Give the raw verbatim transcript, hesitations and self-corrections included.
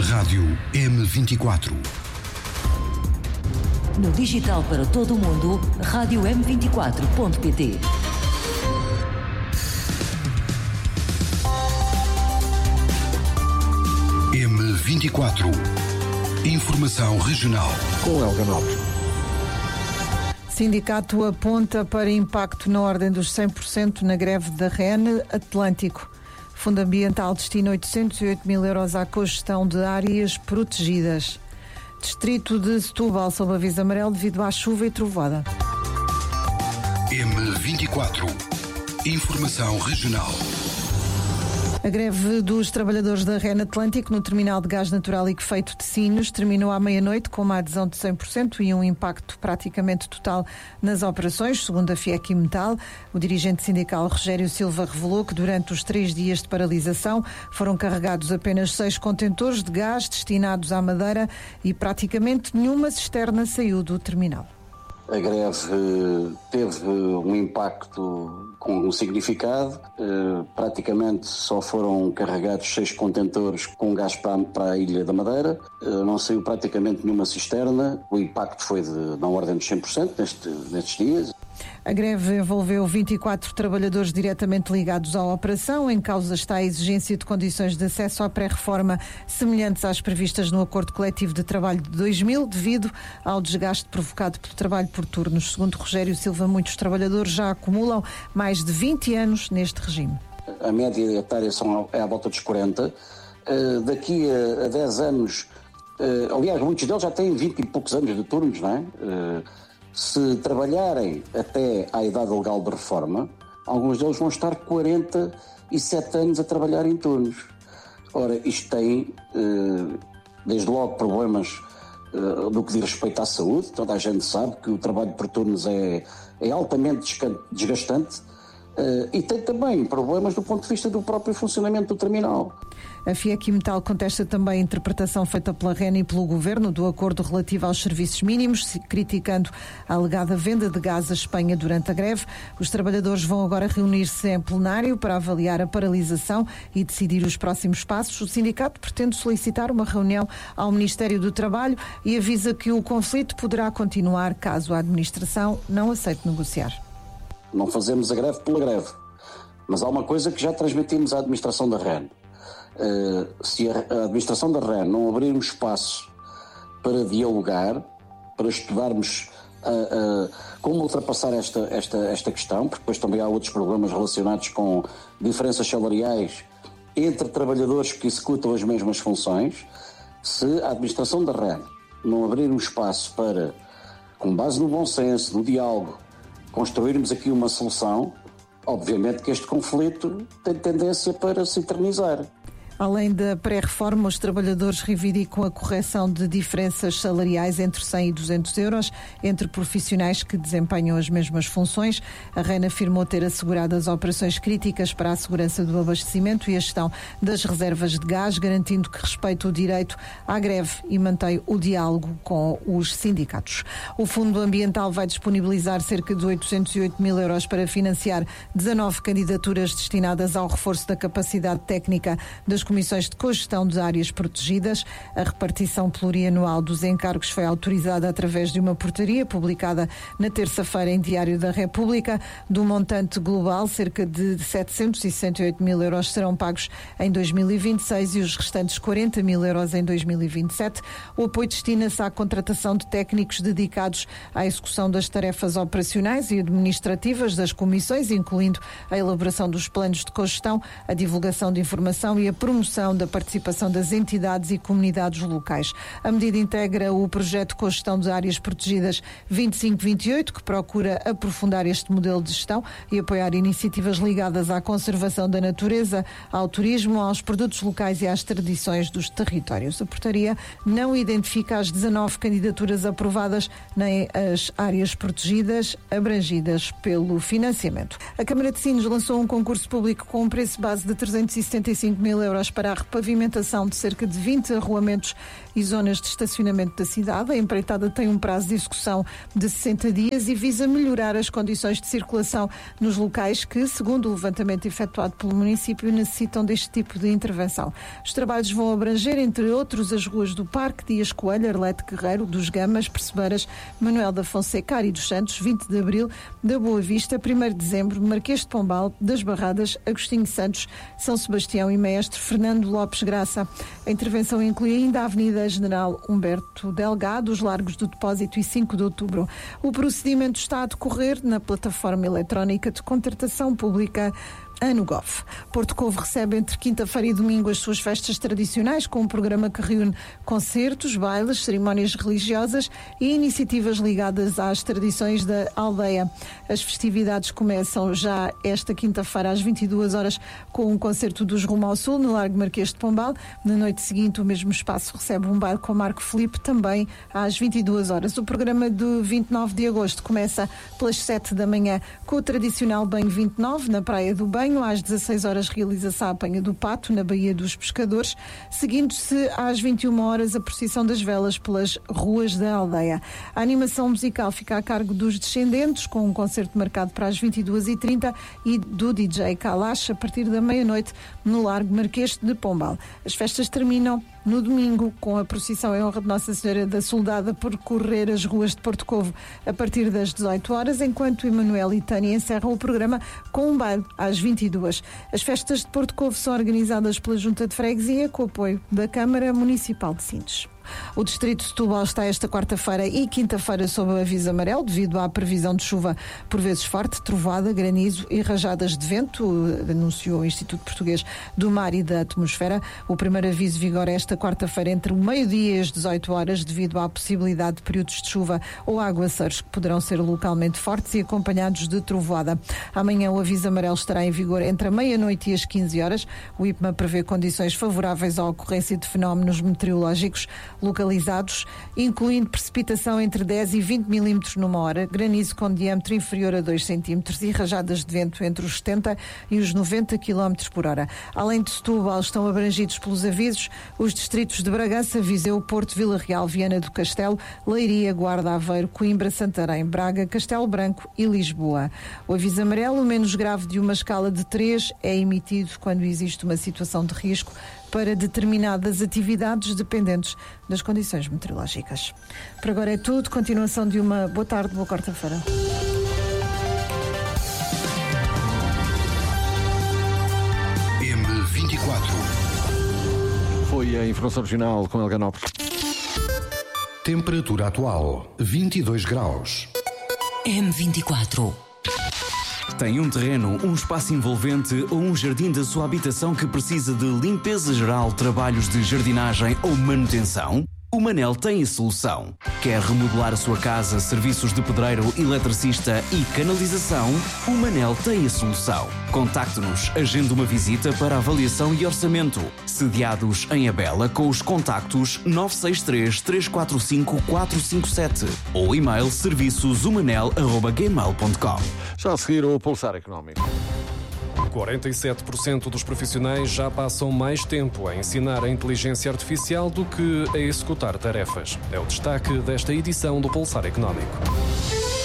Rádio M vinte e quatro. No digital para todo o mundo, rádio m vinte e quatro ponto pt. M vinte e quatro. Informação regional. Com Helga Nobre. Sindicato aponta para impacto na ordem dos cem por cento na greve da R E N Atlântico. Fundo Ambiental destina oitocentos e oito mil euros à cogestão de áreas protegidas. Distrito de Setúbal sob aviso amarelo devido à chuva e trovoada. M vinte e quatro. Informação regional. A greve dos trabalhadores da R E N Atlântico no terminal de gás natural liquefeito de Sines terminou à meia-noite com uma adesão de cem por cento e um impacto praticamente total nas operações, segundo a FIEC Metal. O dirigente sindical Rogério Silva revelou que durante os três dias de paralisação foram carregados apenas seis contentores de gás destinados à Madeira e praticamente nenhuma cisterna saiu do terminal. A greve teve um impacto com um significado. Praticamente só foram carregados seis contentores com gás para a Ilha da Madeira. Não saiu praticamente nenhuma cisterna. O impacto foi de, na ordem dos cem por cento neste, nestes dias. A greve envolveu vinte e quatro trabalhadores diretamente ligados à operação. Em causa está a exigência de condições de acesso à pré-reforma semelhantes às previstas no Acordo Coletivo de Trabalho de dois mil, devido ao desgaste provocado pelo trabalho por turnos. Segundo Rogério Silva, muitos trabalhadores já acumulam mais de vinte anos neste regime. A média etária são, é à volta dos quarenta. Uh, daqui a, a dez anos, uh, aliás, muitos deles já têm vinte e poucos anos de turnos, não é? Uh, Se trabalharem até à idade legal de reforma, alguns deles vão estar quarenta e sete anos a trabalhar em turnos. Ora, isto tem, desde logo, problemas no que diz respeito à saúde. Toda a gente sabe que o trabalho por turnos é, é altamente desgastante. E tem também problemas do ponto de vista do próprio funcionamento do terminal. A FIEC Metal contesta também a interpretação feita pela R E N e pelo Governo do acordo relativo aos serviços mínimos, criticando a alegada venda de gás à Espanha durante a greve. Os trabalhadores vão agora reunir-se em plenário para avaliar a paralisação e decidir os próximos passos. O sindicato pretende solicitar uma reunião ao Ministério do Trabalho e avisa que o conflito poderá continuar caso a administração não aceite negociar. Não fazemos a greve pela greve, mas há uma coisa que já transmitimos à administração da R E N. Uh, se a, a administração da R E N não abrir um espaço para dialogar, para estudarmos uh, uh, como ultrapassar esta, esta, esta questão, porque depois também há outros problemas relacionados com diferenças salariais entre trabalhadores que executam as mesmas funções, se a administração da R E N não abrir um espaço para, com base no bom senso, no diálogo, construirmos aqui uma solução, obviamente que este conflito tem tendência para se eternizar. Além da pré-reforma, os trabalhadores reivindicam a correção de diferenças salariais entre cem e duzentos euros entre profissionais que desempenham as mesmas funções. A R E N afirmou ter assegurado as operações críticas para a segurança do abastecimento e a gestão das reservas de gás, garantindo que respeita o direito à greve e mantém o diálogo com os sindicatos. O Fundo Ambiental vai disponibilizar cerca de oitocentos e oito mil euros para financiar dezanove candidaturas destinadas ao reforço da capacidade técnica das comissões de cogestão de áreas protegidas. A repartição plurianual dos encargos foi autorizada através de uma portaria publicada na terça-feira em Diário da República. Do montante global, cerca de setecentos e sessenta e oito mil euros serão pagos em dois mil e vinte e seis e os restantes quarenta mil euros em dois mil e vinte e sete. O apoio destina-se à contratação de técnicos dedicados à execução das tarefas operacionais e administrativas das comissões, incluindo a elaboração dos planos de cogestão, a divulgação de informação e a promoção da participação das entidades e comunidades locais. A medida integra o projeto de cogestão de áreas protegidas vinte e cinco vinte e oito, que procura aprofundar este modelo de gestão e apoiar iniciativas ligadas à conservação da natureza, ao turismo, aos produtos locais e às tradições dos territórios. A portaria não identifica as dezanove candidaturas aprovadas nem as áreas protegidas abrangidas pelo financiamento. A Câmara de Sines lançou um concurso público com um preço base de trezentos e setenta e cinco mil euros euros para a repavimentação de cerca de vinte arruamentos e zonas de estacionamento da cidade. A empreitada tem um prazo de execução de sessenta dias e visa melhorar as condições de circulação nos locais que, segundo o levantamento efetuado pelo município, necessitam deste tipo de intervenção. Os trabalhos vão abranger, entre outros, as ruas do Parque, Dias Coelho, Arlete Guerreiro, dos Gamas, Percebeiras, Manuel da Fonseca e dos Santos, vinte de abril, da Boa Vista, primeiro de dezembro, Marquês de Pombal, das Barradas, Agostinho Santos, São Sebastião e Mestre Fernando Lopes Graça. A intervenção inclui ainda a Avenida General Humberto Delgado, os Largos do Depósito e cinco de outubro. O procedimento está a decorrer na plataforma eletrónica de contratação pública ANUGOF. Porto Covo recebe entre quinta-feira e domingo as suas festas tradicionais, com um programa que reúne concertos, bailes, cerimónias religiosas e iniciativas ligadas às tradições da aldeia. As festividades começam já esta quinta-feira às vinte e duas horas com um concerto dos Rumo ao Sul no Largo Marquês de Pombal. Na noite seguinte, o mesmo espaço recebe um baile com Marco Filipe, também às vinte e duas horas. O programa do vinte e nove de agosto começa pelas sete da manhã com o tradicional banho vinte e nove na Praia do Banho. Às dezasseis horas realiza-se a apanha do pato na Baía dos Pescadores, seguindo-se às vinte e uma horas a procissão das velas pelas ruas da aldeia. A animação musical fica a cargo dos Descendentes, com um concerto marcado para as vinte e duas e trinta e do D J Kalash a partir da meia-noite no Largo Marquês de Pombal. As festas terminam no domingo, com a procissão em honra de Nossa Senhora da Soldada por correr as ruas de Porto Covo a partir das dezoito horas, enquanto Emanuel e Tânia encerram o programa com um baile às vinte e duas. As festas de Porto Covo são organizadas pela Junta de Freguesia, com o apoio da Câmara Municipal de Sintes. O distrito de Setúbal está esta quarta-feira e quinta-feira sob aviso amarelo devido à previsão de chuva por vezes forte, trovoada, granizo e rajadas de vento, anunciou o Instituto Português do Mar e da Atmosfera. O primeiro aviso vigora esta quarta-feira entre o meio-dia e as dezoito horas devido à possibilidade de períodos de chuva ou aguaceiros que poderão ser localmente fortes e acompanhados de trovoada. Amanhã o aviso amarelo estará em vigor entre a meia-noite e as quinze horas. O I P M A prevê condições favoráveis à ocorrência de fenómenos meteorológicos localizados, incluindo precipitação entre dez e vinte milímetros numa hora, granizo com diâmetro inferior a dois centímetros e rajadas de vento entre os setenta e os noventa quilómetros por hora. Além de Setúbal, estão abrangidos pelos avisos os distritos de Bragança, Viseu, Porto, Vila Real, Viana do Castelo, Leiria, Guarda, Aveiro, Coimbra, Santarém, Braga, Castelo Branco e Lisboa. O aviso amarelo, o menos grave de uma escala de três, é emitido quando existe uma situação de risco para determinadas atividades dependentes das condições meteorológicas. Por agora é tudo. Continuação de uma boa tarde, boa quarta-feira. M vinte e quatro. Foi a informação original com Helga Nopes. Temperatura atual, vinte e dois graus. M vinte e quatro. Tem um terreno, um espaço envolvente ou um jardim da sua habitação que precisa de limpeza geral, trabalhos de jardinagem ou manutenção? O Manel tem a solução. Quer remodelar a sua casa, serviços de pedreiro, eletricista e canalização? O Manel tem a solução. Contacte-nos, agende uma visita para avaliação e orçamento. Sediados em Abela com os contactos nove seis três, três quatro cinco, quatro cinco sete ou e-mail serviços umanel arroba gmail ponto com. Já a seguir o Pulsar Económico. quarenta e sete por cento dos profissionais já passam mais tempo a ensinar a inteligência artificial do que a executar tarefas. É o destaque desta edição do Pulsar Económico.